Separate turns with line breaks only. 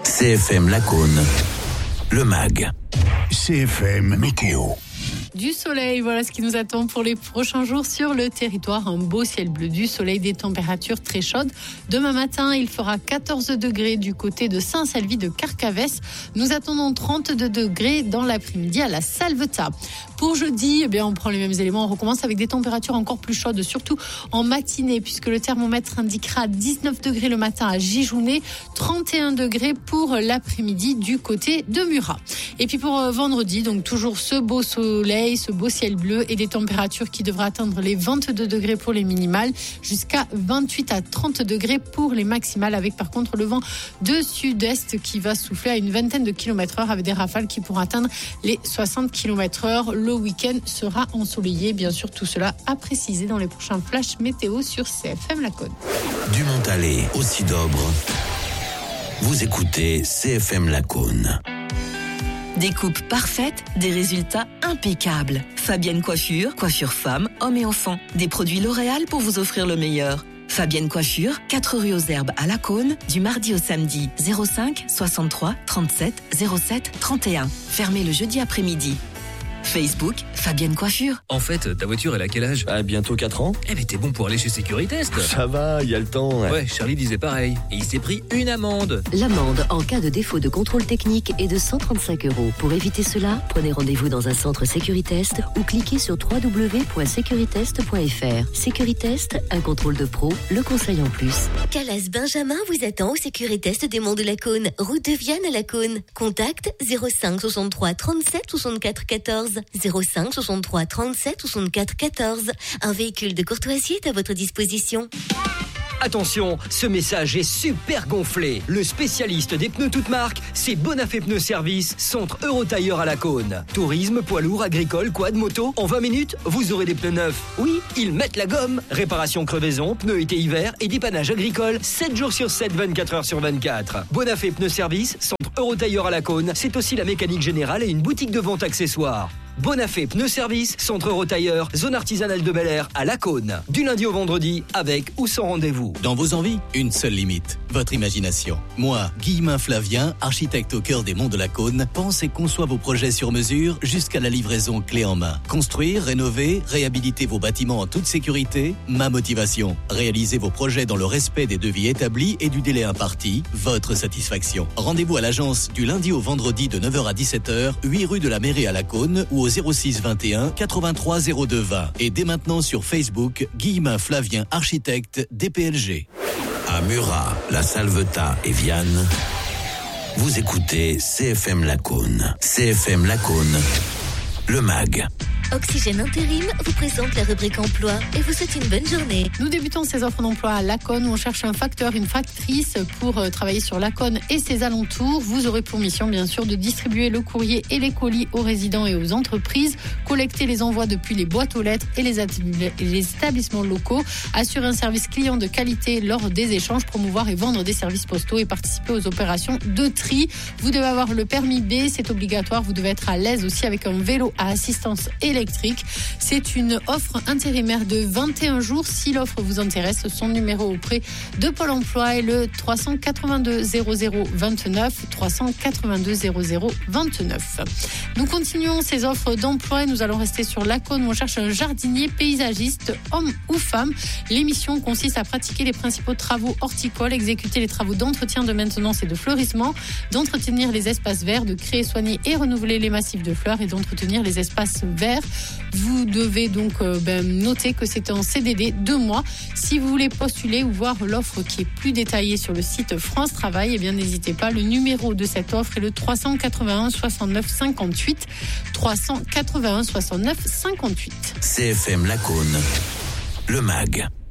CFM Lacaune, le MAG.
CFM Météo.
Du soleil, voilà ce qui nous attend pour les prochains jours sur le territoire. Un beau ciel bleu, du soleil, des températures très chaudes. Demain matin, il fera 14 degrés du côté de Saint-Salvi de Carcavès. Nous attendons 32 degrés dans l'après-midi à la Salvetat. Pour jeudi, on prend les mêmes éléments. On recommence avec des températures encore plus chaudes, surtout en matinée, puisque le thermomètre indiquera 19 degrés le matin à Gijounet, 31 degrés pour l'après-midi du côté de Murat. Et puis pour vendredi, donc toujours ce beau soleil, ce beau ciel bleu et des températures qui devraient atteindre les 22 degrés pour les minimales, jusqu'à 28 à 30 degrés pour les maximales, avec par contre le vent de sud-est qui va souffler à une vingtaine de km/h avec des rafales qui pourront atteindre les 60 km/h. Le week-end sera ensoleillé, bien sûr, tout cela à préciser dans les prochains flashs météo sur CFM Lacaune.
Du Montalet au Sidobre, vous écoutez CFM Lacaune.
Des coupes parfaites, des résultats impeccables. Fabienne Coiffure, coiffure femmes, hommes et enfants. Des produits L'Oréal pour vous offrir le meilleur. Fabienne Coiffure, 4 rue aux Herbes à Lacaune, du mardi au samedi, 05 63 37 07 31. Fermé le jeudi après-midi. Facebook, Fabienne Coiffure.
En fait, ta voiture, elle a quel âge ?
Bientôt 4 ans.
Mais t'es bon pour aller chez Sécuritest.
Ça va, il y a le temps.
Ouais, Charlie disait pareil. Et il s'est pris une amende.
L'amende en cas de défaut de contrôle technique est de 135 €. Pour éviter cela, prenez rendez-vous dans un centre Sécuritest ou cliquez sur www.securitest.fr. Sécuritest, un contrôle de pro, le conseil en plus.
Calas Benjamin vous attend au Sécuritest des Monts de Lacaune, route de Vianne à Lacaune. Contact 05 63 37 64 14. 05 63 37 64 14. Un véhicule de courtoisie est à votre disposition.
Attention, ce message est super gonflé. Le spécialiste des pneus toutes marques, c'est Bonafé Pneus Service, centre Eurotailleur à Lacaune. Tourisme, poids lourd, agricole, quad, moto. En 20 minutes, vous aurez des pneus neufs. Oui, ils mettent la gomme. Réparation crevaison, pneus été-hiver et dépannage agricole. 7 jours sur 7, 24 heures sur 24. Bonafé Pneus Service, centre Eurotailleur à Lacaune. C'est aussi la mécanique générale et une boutique de vente accessoires. Bonafé Pneus Service, centre Eurotailleur, zone artisanale de Bel-Air à Lacaune. Du lundi au vendredi, avec ou sans rendez-vous.
Dans vos envies, une seule limite, votre imagination. Moi, Guillemin Flavien, architecte au cœur des Monts de Lacaune, pense et conçoit vos projets sur mesure jusqu'à la livraison clé en main. Construire, rénover, réhabiliter vos bâtiments en toute sécurité, ma motivation. Réaliser vos projets dans le respect des devis établis et du délai imparti, votre satisfaction. Rendez-vous à l'agence du lundi au vendredi de 9h à 17h, 8 rue de la Mairie à Lacaune ou au 06 21 83 02 20. Et dès maintenant sur Facebook, Guillemin Flavien, architecte DPLG.
À Murat, la Salvetat et Vianne, vous écoutez CFM Lacaune. CFM Lacaune, le MAG.
Oxygène Intérim vous présente la rubrique emploi et vous souhaite une bonne journée.
Nous débutons ces offres d'emploi à Lacaune où on cherche un facteur, une factrice pour travailler sur Lacaune et ses alentours. Vous aurez pour mission, bien sûr, de distribuer le courrier et les colis aux résidents et aux entreprises, collecter les envois depuis les boîtes aux lettres et les établissements locaux, assurer un service client de qualité lors des échanges, promouvoir et vendre des services postaux et participer aux opérations de tri. Vous devez avoir le permis B, c'est obligatoire. Vous devez être à l'aise aussi avec un vélo à assistance électrique. C'est une offre intérimaire de 21 jours. Si l'offre vous intéresse, son numéro auprès de Pôle emploi est le 382 00 29 382 00 29. Nous continuons ces offres d'emploi et nous allons rester sur Lacaune où on cherche un jardinier paysagiste, homme ou femme. L'émission consiste à pratiquer les principaux travaux horticoles, exécuter les travaux d'entretien, de maintenance et de fleurissement, d'entretenir les espaces verts, de créer, soigner et renouveler les massifs de fleurs et d'entretenir les espaces verts. Vous devez donc noter que c'est un CDD 2 mois. Si vous voulez postuler ou voir l'offre qui est plus détaillée sur le site France Travail, n'hésitez pas. Le numéro de cette offre est le 381 69 58. 381 69 58.
CFM Lacaune, le MAG.